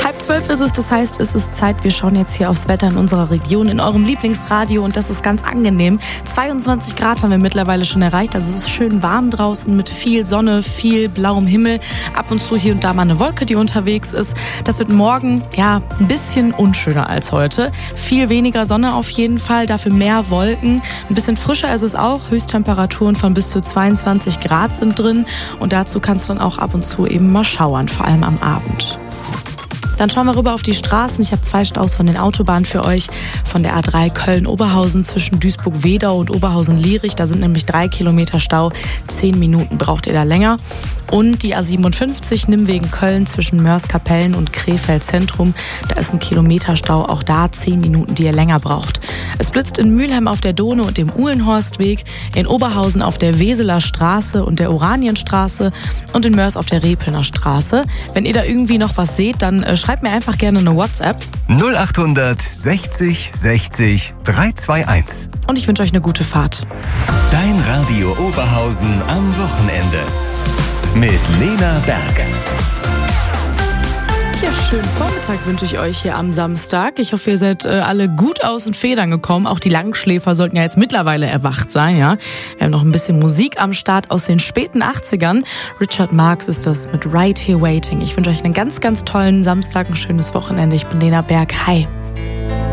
11:30 ist es, das heißt, es ist Zeit, wir schauen jetzt hier aufs Wetter in unserer Region, in eurem Lieblingsradio und das ist ganz angenehm. 22 Grad haben wir mittlerweile schon erreicht, also es ist schön warm draußen mit viel Sonne, viel blauem Himmel, ab und zu hier und da mal eine Wolke, die unterwegs ist. Das wird morgen, ja, ein bisschen unschöner als heute. Viel weniger Sonne auf jeden Fall, dafür mehr Wolken. Ein bisschen frischer ist es auch, Höchsttemperaturen von bis zu 22 Grad sind drin und dazu kann es dann auch ab und zu eben mal schauern, vor allem am Abend. Dann schauen wir rüber auf die Straßen. Ich habe 2 Staus von den Autobahnen für euch. Von der A3 Köln-Oberhausen zwischen Duisburg-Wedau und Oberhausen-Lierich. Da sind nämlich 3 Kilometer Stau. 10 Minuten braucht ihr da länger. Und die A57 Nimwegen-Köln zwischen Mörs-Kapellen und Krefeld-Zentrum. Da ist ein Kilometerstau. Auch da 10 Minuten, die ihr länger braucht. Es blitzt in Mülheim auf der Dohne und dem Uhlenhorstweg. In Oberhausen auf der Weseler Straße und der Oranienstraße. Und in Mörs auf der Repelner Straße. Wenn ihr da irgendwie noch was seht, dann schreibt mir einfach gerne eine WhatsApp. 0800 60 60 321. Und ich wünsche euch eine gute Fahrt. Dein Radio Oberhausen am Wochenende. Mit Lena Berg. Ja, schönen Vormittag wünsche ich euch hier am Samstag. Ich hoffe, ihr seid alle gut aus den Federn gekommen. Auch die Langschläfer sollten ja jetzt mittlerweile erwacht sein, ja. Wir haben noch ein bisschen Musik am Start aus den späten 80ern. Richard Marx ist das mit Right Here Waiting. Ich wünsche euch einen ganz, ganz tollen Samstag, ein schönes Wochenende. Ich bin Lena Berg. Hi.